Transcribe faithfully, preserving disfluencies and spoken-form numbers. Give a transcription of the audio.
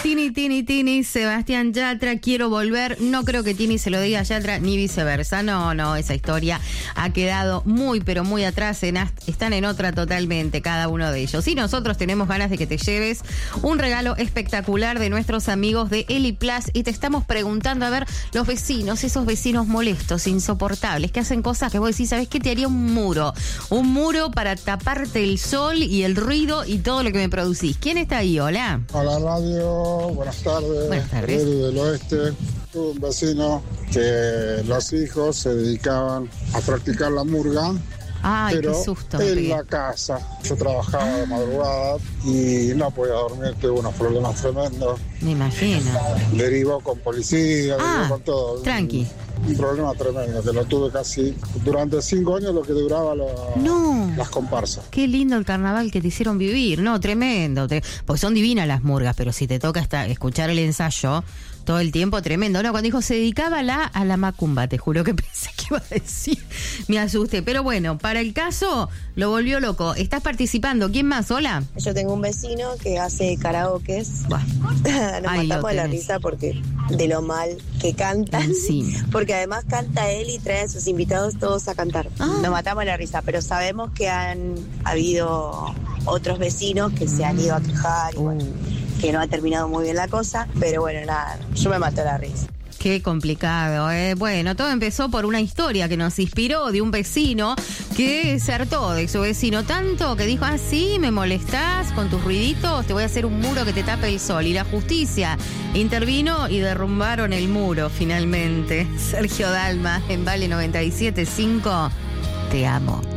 Tini, Tini, Tini, Sebastián Yatra, quiero volver. No creo que Tini se lo diga a Yatra ni viceversa. No, no, esa historia ha quedado muy, pero muy atrás. En, están en otra totalmente cada uno de ellos. Y nosotros tenemos ganas de que te lleves un regalo espectacular de nuestros amigos de Eliplus. Y te estamos preguntando, a ver, los vecinos, esos vecinos molestos, insoportables, que hacen cosas que vos decís, ¿sabés qué? Te haría un muro. Un muro para taparte el sol y el ruido y todo lo que me producís. ¿Quién está ahí? Hola. Hola, radio. Buenas tardes. Buenas tardes. Edu del Oeste. Tuve un vecino que los hijos se dedicaban a practicar la murga. Ay, pero qué susto. en la casa. Yo trabajaba de madrugada y no podía dormir, tuve unos problemas tremendos. Me imagino. Derivó con policía, Ah, derivó con todo. Tranqui. Un, un problema tremendo, que lo tuve casi durante cinco años, lo que duraba la, No. las comparsas. Qué lindo el carnaval que te hicieron vivir. No, tremendo. Te, pues son divinas las murgas, pero si te toca hasta escuchar el ensayo todo el tiempo, tremendo. No, cuando dijo se dedicaba la, a la macumba, te juro que pensé que iba a decir. Me asusté. Pero bueno, para el caso, lo volvió loco. ¿Estás participando? ¿Quién más? Hola. Yo tengo un vecino que hace karaokes. Buah. Nos Ahí lo matamos de la tenés. risa porque de lo mal que canta. Encima. Porque además canta él y trae a sus invitados todos a cantar. Ah. Nos matamos de la risa, pero sabemos que han habido otros vecinos que se han ido a quejar y bueno, que no ha terminado muy bien la cosa, pero bueno, nada, yo me maté de la risa. Qué complicado, ¿eh? Bueno, todo empezó por una historia que nos inspiró de un vecino que se hartó de su vecino tanto que dijo, ah, sí, me molestás con tus ruiditos, te voy a hacer un muro que te tape el sol. Y la justicia intervino y derrumbaron el muro finalmente. Sergio Dalma, en Vale noventa y siete punto cinco, te amo.